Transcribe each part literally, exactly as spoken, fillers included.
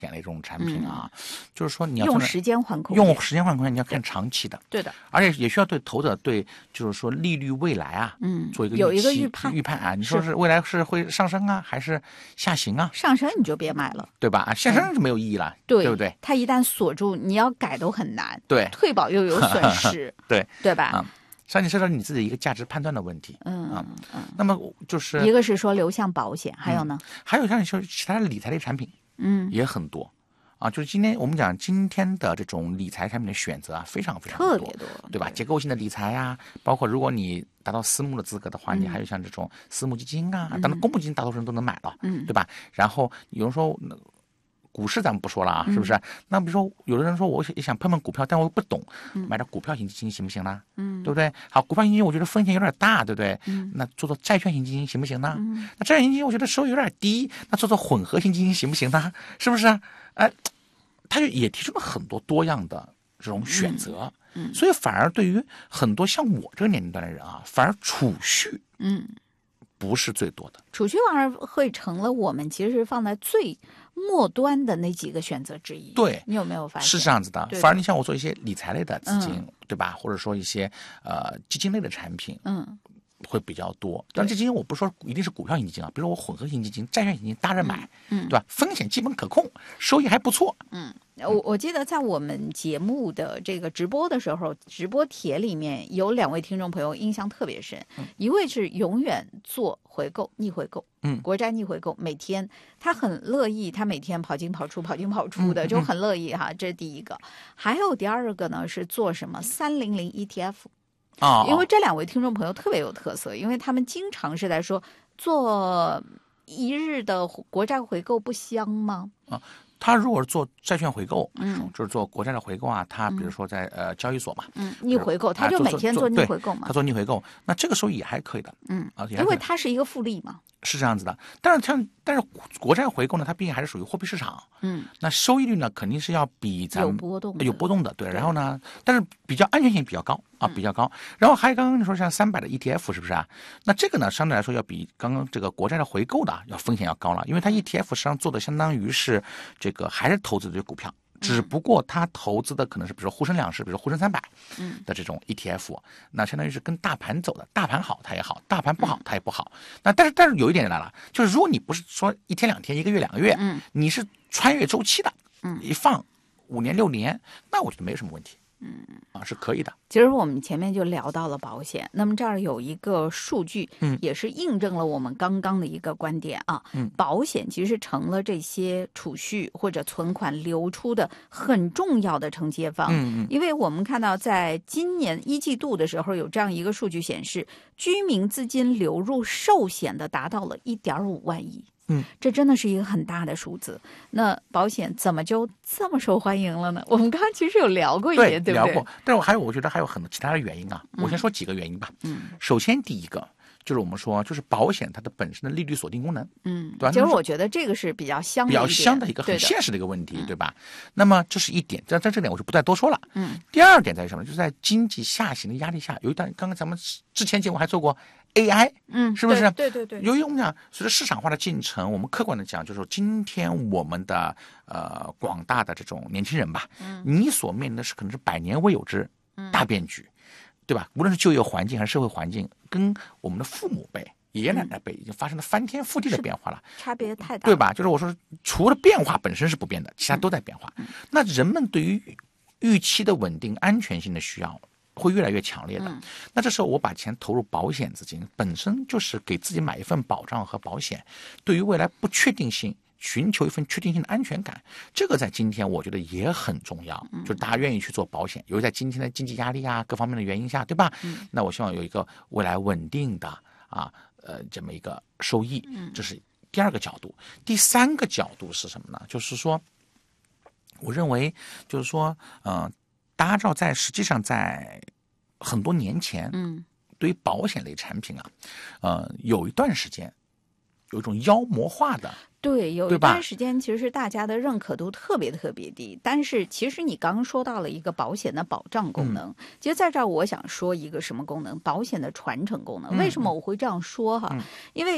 险的这种产品啊，嗯、就是说你要用时间换空间，用时间换空间，你要看长期的， 对的， 而且也需要对投资者对就是说利率未来啊， 嗯， 做一个有一个预判预判啊，你说是未来是会上升啊，还是下行啊？ 上升你就别买了， 对吧？下升就没有意义了， 嗯、对对不对？ 它一旦锁住，你要改都很难， 对， 退保又有损失， 对对吧？ 嗯所以你涉及到你自己一个价值判断的问题， 嗯啊， 嗯， 那么就是一个是说流向保险，还有呢， 嗯、还有像你说其他的理财类产品， 嗯， 也很多，啊，就是今天我们讲今天的这种理财产品的选择啊，非常非常多， 特别多， 对吧？结构性的理财呀、啊，包括如果你达到私募的资格的话， 嗯、 你还有像这种私募基金啊， 嗯、 当然公募基金大多数人都能买了， 嗯， 对吧？然后有人说。股市咱们不说了啊，是不是？嗯、那比如说，有的人说我也想碰碰股票，但我又不懂， 嗯、 买点股票型基金行不行呢？ 嗯， 对不对？好，股票型基金我觉得风险有点大，对不对？ 嗯， 那做做债券型基金行不行呢？ 嗯， 那债券型基金我觉得收益有点低，那做做混合型基金行不行呢？是不是？哎、呃，他就也提出了很多多样的这种选择， 嗯，嗯所以反而对于很多像我这个年龄段的人啊，反而储蓄， 嗯。 不是最多的， 储蓄反而会成了我们其实放在最末端的那几个选择之一。 对， 你有没有发现？ 是这样子的。 对对反而你像我做一些理财类的资金， 嗯、 对吧？或者说一些呃基金类的产品， 嗯， 会比较多。但这基金我不是说一定是股票型基金啊，比如说我混合型基金、债券型基金搭着买， 嗯， 对吧？风险基本可控，收益还不错。 嗯。我我记得在我们节目的这个直播的时候，直播帖里面有两位听众朋友印象特别深， 嗯、 一位是永远做回购逆回购， 嗯， 国债逆回购，每天他很乐意，他每天跑进跑出跑进跑出的， 嗯、 就很乐意哈，这是第一个。还有第二个呢是做什么三零零 E T F 啊， 因为这两位听众朋友特别有特色，因为他们经常是在说做一日的国债回购不香吗？ 啊。他如果是做债券回购， 嗯， 就是做国债的回购啊，他比如说在、嗯、呃交易所嘛， 嗯，逆回购，他就每天做逆回购嘛， 他做逆回购，那这个收益也还可以的， 嗯啊， 因为它是一个复利嘛， 是这样子的。但是像但是国债回购呢，它毕竟还是属于货币市场， 嗯， 那收益率呢肯定是要比咱有波动有波动的，对。 对然后呢，但是比较安全性比较高啊，比较高。嗯、然后还有刚刚你说像三百的 E T F 是不是啊？那这个呢相对来说要比刚刚这个国债的回购的要风险要高了，因为它 E T F 实际上做的相当于是这个还是投资的股票。只不过它投资的可能是比如说沪深两市，比如说沪深三百的这种 E T F，、嗯、那相当于是跟大盘走的，大盘好它也好，大盘不好它也不好。那但是但是有一点来了，就是如果你不是说一天两天、一个月两个月， 嗯， 你是穿越周期的， 嗯， 一放五年六年，那我觉得没有什么问题。 嗯啊，是可以的。 其实我们前面就聊到了保险，那么这儿有一个数据， 嗯， 也是印证了我们刚刚的一个观点啊。 嗯， 保险其实成了这些储蓄或者存款流出的很重要的承接方。 嗯嗯， 因为我们看到在今年一季度的时候，有这样一个数据显示，居民资金流入寿险的达到了一点五万亿。 嗯， 这真的是一个很大的数字。那保险怎么就这么受欢迎了呢？我们刚刚其实有聊过一点，对不对？ 聊过，但是我还有，我觉得还有很多其他的原因啊。嗯、我先说几个原因吧。 嗯， 首先第一个就是我们说，就是保险它的本身的利率锁定功能。 嗯， 对吧？ 其实我觉得这个是比较香的比较香的一个很现实的一个问题， 对, 对吧？那么这是一点，在在这点我就不再多说了。 嗯， 第二点在于什么？就是在经济下行的压力下，有一段刚刚咱们之前节目还做过 A I， 嗯， 是不是？ 对对 对, 对。 由于我们讲随着市场化的进程，我们客观的讲，就是说今天我们的呃广大的这种年轻人吧， 嗯， 你所面临的是可能是百年未有之大变局，嗯、对吧？无论是就业环境还是社会环境，跟我们的父母辈、爷爷奶奶辈已经发生了翻天覆地的变化了， 差别太大， 对吧？就是我说，除了变化本身是不变的，其他都在变化。嗯、那人们对于预期的稳定、安全性的需要会越来越强烈的。 嗯、 那这时候我把钱投入保险资金，本身就是给自己买一份保障和保险，对于未来不确定性寻求一份确定性的安全感，这个在今天我觉得也很重要。 嗯、 就是大家愿意去做保险，由于在今天的经济压力啊各方面的原因下，对吧？ 嗯、 那我希望有一个未来稳定的啊呃这么一个收益，这是第二个角度。第三个角度是什么呢？就是说，我认为就是说，呃，大家知道，在实际上在很多年前， 嗯， 对于保险类产品啊，呃，有一段时间有一种妖魔化的。 对，有一段时间其实大家的认可度特别特别低，但是其实你刚刚说到了一个保险的保障功能，嗯、其实在这儿我想说一个什么功能？保险的传承功能。为什么我会这样说哈？ 嗯、 因为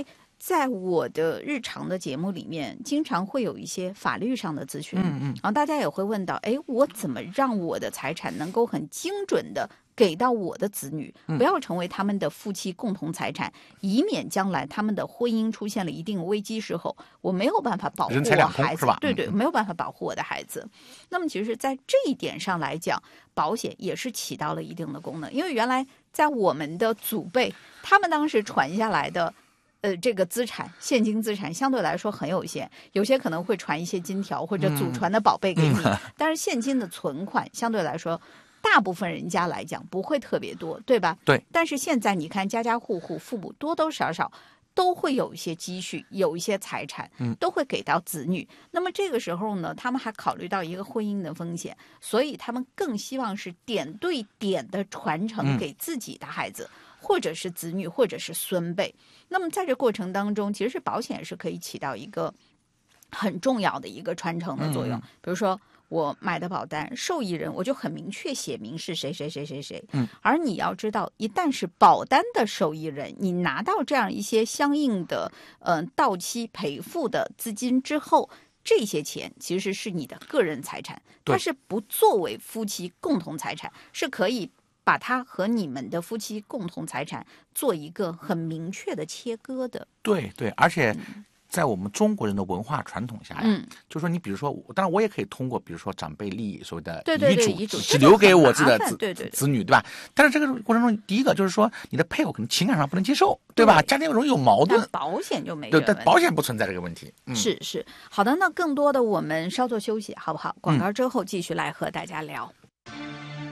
在我的日常的节目里面，经常会有一些法律上的咨询， 嗯嗯， 然后大家也会问到，哎，我怎么让我的财产能够很精准的给到我的子女，不要成为他们的夫妻共同财产，以免将来他们的婚姻出现了一定危机时候，我没有办法保护我孩子，对对，没有办法保护我的孩子。那么其实在这一点上来讲，保险也是起到了一定的功能，因为原来在我们的祖辈，他们当时传下来的呃，这个资产，现金资产相对来说很有限，有些可能会传一些金条或者祖传的宝贝给你，嗯、但是现金的存款相对来说，大部分人家来讲不会特别多，对吧？ 对。 但是现在你看，家家户户父母多多少少都会有一些积蓄，有一些财产，都会给到子女。嗯、那么这个时候呢，他们还考虑到一个婚姻的风险，所以他们更希望是点对点的传承给自己的孩子。嗯，或者是子女，或者是孙辈。那么在这过程当中，其实保险是可以起到一个很重要的一个传承的作用。嗯、比如说我买的保单，受益人我就很明确写明是谁谁谁谁谁。嗯，而你要知道，一旦是保单的受益人，你拿到这样一些相应的呃到期赔付的资金之后，这些钱其实是你的个人财产，它是不作为夫妻共同财产，是可以把它和你们的夫妻共同财产做一个很明确的切割的。 对对，而且在我们中国人的文化传统下呀，嗯，就说你比如说，当然我也可以通过比如说长辈利益所谓的遗嘱只留给我自己的子对对对子女，对吧？但是这个过程中，第一个就是说你的配偶可能情感上不能接受，对吧？家庭容易有矛盾。 保险就没对，但保险不存在这个问题。 嗯、是是，好的，那更多的我们稍作休息，好不好？广告之后继续来和大家聊。